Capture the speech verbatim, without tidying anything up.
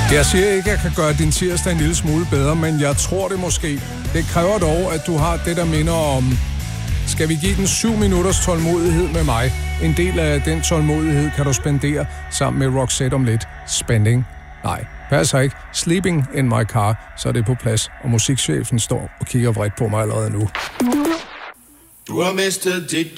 Jeg siger ikke, at jeg kan gøre din tirsdag en lille smule bedre, men jeg tror det måske. Det kræver dog, at du har det, der minder om... Skal vi give den syv minutters tålmodighed med mig? En del af den tålmodighed kan du spendere sammen med Roxette om lidt. Spending? Nej, passer ikke. Sleeping in my car, så er det på plads. Og musikchefen står og kigger vredt på mig allerede nu. Du har mistet dit